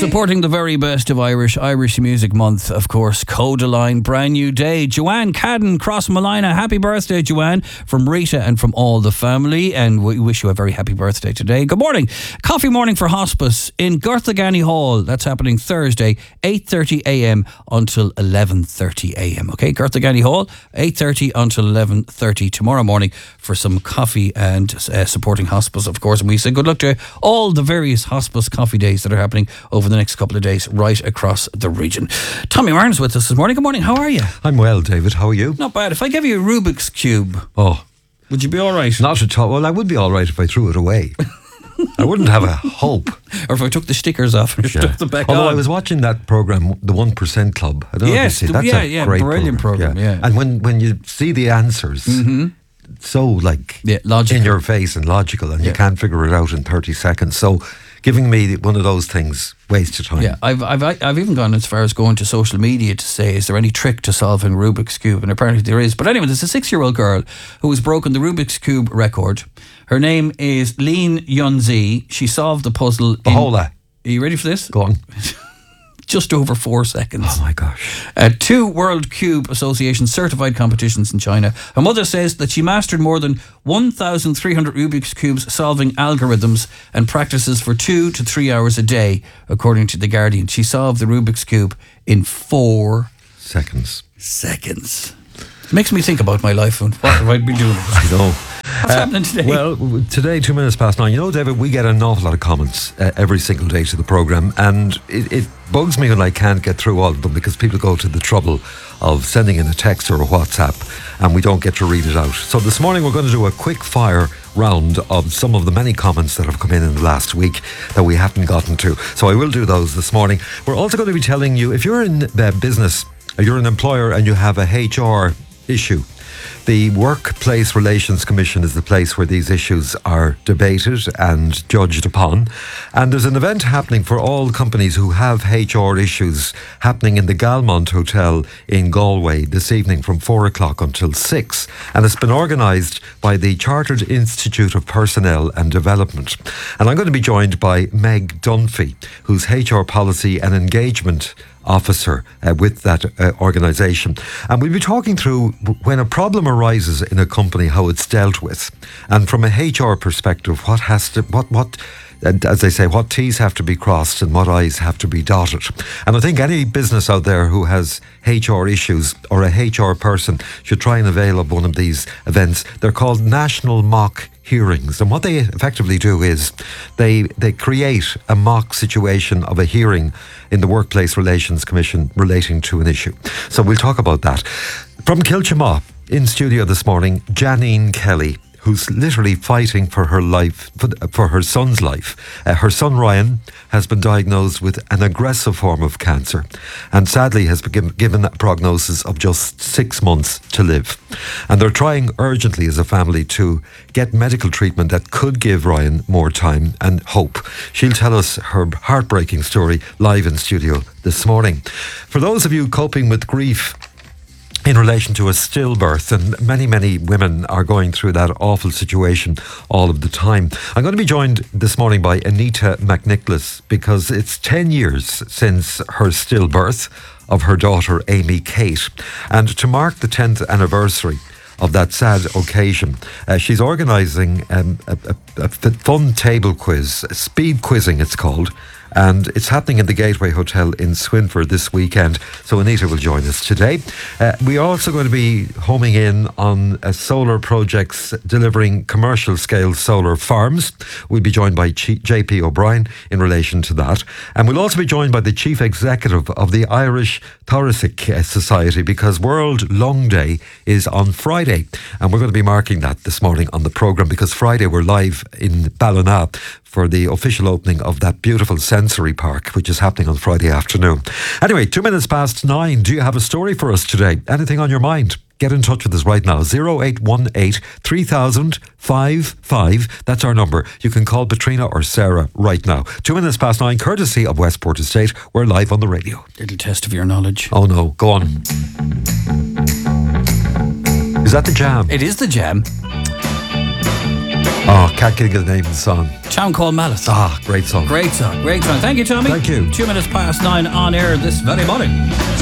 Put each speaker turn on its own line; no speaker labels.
Supporting the very best of Irish Music Month, of course, Codaline, brand new day. Joanne Cadden, Cross Malina, happy birthday, Joanne, from Rita and from all the family, and we wish you a very happy birthday today. Good morning. Coffee morning for hospice in Garthagani Hall. That's happening Thursday, 8:30 a.m. until 11:30 a.m. Okay, Garthagani Hall, 8:30 until 11:30 tomorrow morning for some coffee and supporting hospice, of course. And we say good luck to all the various hospice coffee days that are happening over the next couple of days right across the region. Tommy Martin's with us this morning. Good morning, how are you?
I'm well, David. How are you?
Not bad. If I gave you a Rubik's Cube, would you be all right?
Not at all. Well, I would be all right if I threw it away. I wouldn't have a hope.
Or if I took the stickers off and stuck them back on.
Although I was watching that programme, the 1% Club. I don't know if you see. That's a great
brilliant programme. Yeah.
And when you see the answers, so logical. In your face and logical, and you can't figure it out in 30 seconds. So giving me one of those things wastes your time.
Yeah, I've even gone as far as going to social media to say, is there any trick to solving Rubik's Cube? And apparently there is. But anyway, there's a 6-year-old girl who has broken the Rubik's Cube record. Her name is Lean Yunzi. She solved the puzzle
Bahola.
Are you ready for this?
Go on.
Just over 4 seconds.
Oh my gosh.
2 World Cube Association certified competitions in China. Her mother says that she mastered more than 1,300 Rubik's Cubes solving algorithms and practices for 2 to 3 hours a day, according to The Guardian. She solved the Rubik's Cube in 4
seconds.
It makes me think about my life and what have I been doing.
I know.
What's happening today?
Well, today, 2 minutes past 9. You know, David, we get an awful lot of comments every single day to the programme, and it bugs me when I can't get through all of them because people go to the trouble of sending in a text or a WhatsApp and we don't get to read it out. So this morning we're going to do a quick fire round of some of the many comments that have come in the last week that we haven't gotten to. So I will do those this morning. We're also going to be telling you, if you're in business, or you're an employer and you have a HR issue, the Workplace Relations Commission is the place where these issues are debated and judged upon. And there's an event happening for all companies who have HR issues happening in the Galmont Hotel in Galway this evening from 4 o'clock until 6. And it's been organised by the Chartered Institute of Personnel and Development. And I'm going to be joined by Meg Dunphy, who's HR Policy and Engagement Officer with that organisation, and we'll be talking through when a problem arises in a company, how it's dealt with, and from a HR perspective, as they say, what T's have to be crossed and what I's have to be dotted. And I think any business out there who has HR issues or a HR person should try and avail of one of these events. They're called National Mock Hearings, and what they effectively do is they create a mock situation of a hearing in the Workplace Relations Commission relating to an issue. So we'll talk about that. From Kilchamaw, in studio this morning, Janine Kelly, who's literally fighting for her life, for her son's life. Her son Ryan has been diagnosed with an aggressive form of cancer and sadly has been given a prognosis of just 6 months to live. And they're trying urgently as a family to get medical treatment that could give Ryan more time and hope. She'll tell us her heartbreaking story live in studio this morning. For those of you coping with grief in relation to a stillbirth, and many women are going through that awful situation all of the time. I'm going to be joined this morning by Anita McNicholas because it's 10 years since her stillbirth of her daughter Amy Kate, and to mark the 10th anniversary of that sad occasion, she's organising a fun table quiz, speed quizzing it's called, and it's happening in the Gateway Hotel in Swinford this weekend. So Anita will join us today. We're also going to be homing in on solar projects delivering commercial scale solar farms. We'll be joined by JP O'Brien in relation to that. And we'll also be joined by the Chief Executive of the Irish Thoracic Society, because World Lung Day is on Friday. And we're going to be marking that this morning on the programme, because Friday we're live in Ballina for the official opening of that beautiful sensory park, which is happening on Friday afternoon. Anyway, 2 minutes past 9. Do you have a story for us today? Anything on your mind? Get in touch with us right now. 0818 3000 55. That's our number. You can call Petrina or Sarah right now. 2 minutes past 9, courtesy of Westport Estate. We're live on the radio.
Little test of your knowledge.
Oh no, go on. Is that the Jam?
It is the Jam.
Oh, can't get the name of the song.
Town Called Malice.
Ah, great song.
Great song. Great song. Thank you, Tommy.
Thank you.
2 minutes past 9 on air this very morning.